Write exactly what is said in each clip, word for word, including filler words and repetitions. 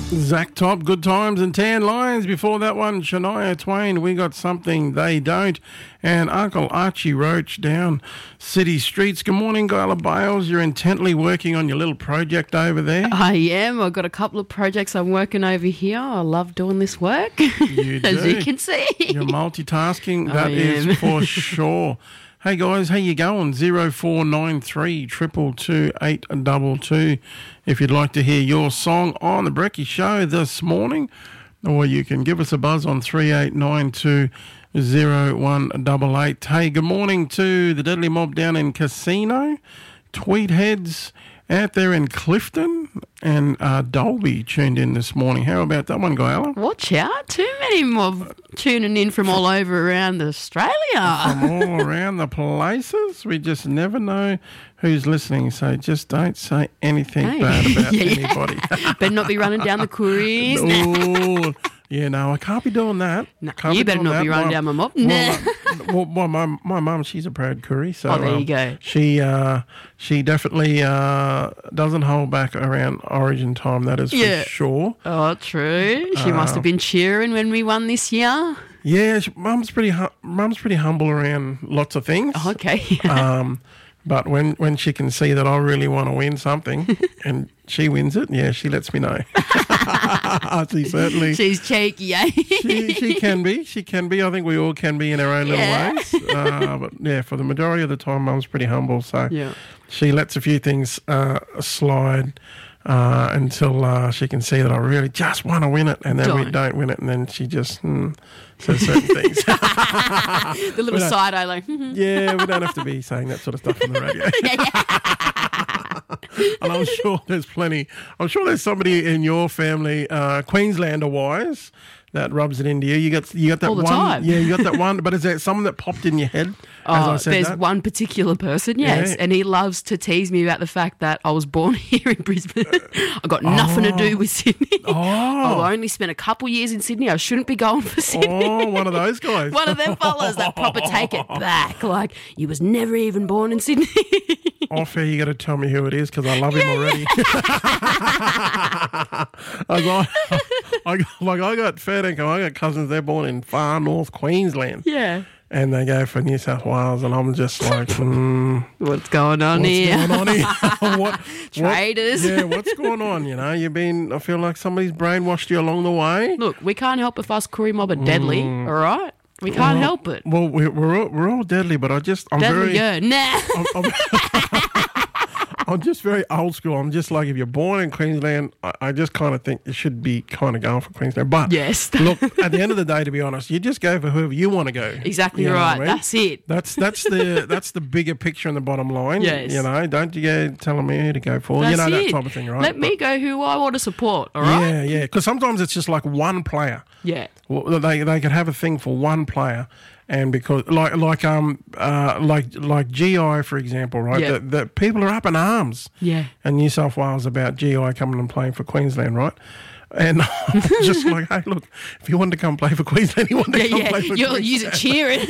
Zach Top, Good Times and Tan Lines. Before that one, Shania Twain, We Got Something They Don't. And Uncle Archie Roach, Down City Streets. Good morning, Guyla Bales. You're intently working on your little project over there. I am. I've got a couple of projects I'm working over here. I love doing this work, You do. as you can see. You're multitasking, that I is am. for sure. Hey guys, how you going? zero four nine three, two two two, eight two two if you'd like to hear your song on the Brekkie Show this morning. Or you can give us a buzz on three eight nine two, zero one eight eight. Hey, good morning to the Deadly Mob down in Casino, Tweedheads out there in Clifton, and uh, Dolby tuned in this morning. How about that one, Guyla? Watch out. Too many more tuning in from all over around Australia. From all around the places. We just never know who's listening, so just don't say anything Hey. bad about Yeah. anybody. Better not be running down the couriers. Oh, yeah, no, I can't be doing that. No, Can't you be better doing not that. be running My- down my mob. Well, Nah. uh, well, well, my my mum, she's a proud Koori, so Oh, there you um, go. She uh, she definitely uh, doesn't hold back around Origin time. That is for Yeah. sure. Oh, true. She must Uh, have been cheering when we won this year. Yeah, she, mum's pretty hu- mum's pretty humble around lots of things. Oh, okay. Um, but when, when she can see that I really want to win something and she wins it, yeah, she lets me know. she certainly, she, She's cheeky, eh? she can be. She can be. I think we all can be in our own Yeah. little ways. Uh, but yeah, for the majority of the time, Mum's pretty humble. So Yeah. she lets a few things uh, slide uh, until uh, she can see that I really just want to win it. And then we Don't. don't win it. And then she just hmm, says certain things. The little don't- side eye, like, Yeah, we don't have to be saying that sort of stuff on the radio. And I'm sure there's plenty. I'm sure there's somebody in your family, uh, Queenslander-wise, that rubs it into you. You got you got that All the one. time. Yeah, you got that one. But is there someone that popped in your head as Oh, I said there's that? one particular person, yes, Yeah. and he loves to tease me about the fact that I was born here in Brisbane. I got nothing to do with Sydney. Oh. I only spent a couple years in Sydney. I shouldn't be going for Sydney. Oh, one of those guys. One of them fellas that proper take it back. Like, you was never even born in Sydney. Off air, you got to tell me who it is because I love him already. I got, I got, like I got fair dinkum. I got cousins. They're born in far north Queensland, Yeah. and they go for New South Wales, and I'm just like, hmm, What's going on what's here? going on here? what, what- Traitors. Yeah, what's going on? You know, you've been. I feel like somebody's brainwashed you along the way. Look, we can't help if us Koori mob are deadly, Mm. all right? We can't help it. Well, we're we're all, we're all deadly, but I just I'm Deadly, very. yeah. Nah. I'm, I'm, I'm just very old school. I'm just like, if you're born in Queensland, I, I just kind of think you should be kind of going for Queensland. But Yes. look, at the end of the day, to be honest, you just go for whoever you want to go. Exactly You know what right. I mean? That's it. That's that's the that's the bigger picture and the bottom line. Yes. You know, don't you go telling me who to go for. That's you know, it. that type of thing, right? Let me go who I want to support, all right? Yeah, yeah. Because sometimes it's just like one player. Yeah. Well, they they could have a thing for one player, and because like like um uh like like G I for example, right? Yeah. That that people are up in arms. Yeah. And New South Wales about G I coming and playing for Queensland, right? And I'm just like, hey, look, if you want to come play for Queensland, you want to Yeah, come yeah. play for You'll Queensland. use it cheering.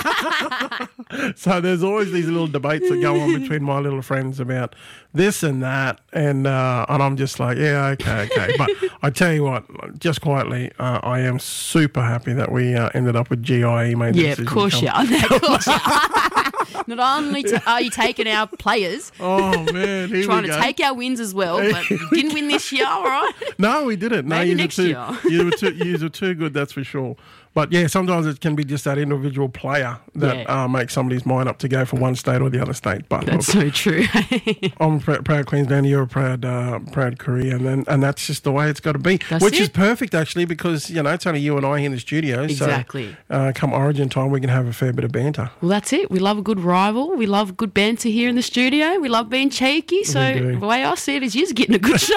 So there's always these little debates that go on between my little friends about this and that, and uh, and I'm just like, yeah, okay, okay. But I tell you what, just quietly, uh, I am super happy that we uh, ended up with G I. He made the Yeah, of decision to course come. you are. Of course you are. Not only t- are you taking our players, Oh man, here trying we to go. take our wins as well, but you didn't win this year, all right? No, we didn't. No, Maybe you next were too, year. you were too, you were too good, that's for sure. But yeah, sometimes it can be just that individual player that Yeah. uh, makes somebody's mind up to go for one state or the other state. But That's look, so true. I'm a pr- proud Queenslander, you're a proud, uh, proud Korea, and then and that's just the way it's got to be. That's Which it. is perfect actually, because you know it's only you and I here in the studio. Exactly. So uh, come Origin time, we can have a fair bit of banter. Well, that's it. We love a good rival. We love good banter here in the studio. We love being cheeky. So do. the way I see it is you're getting a good show.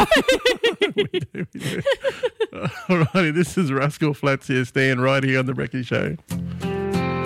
Alrighty, this is Rascal Flats here, staying right here on the Brekkie Show.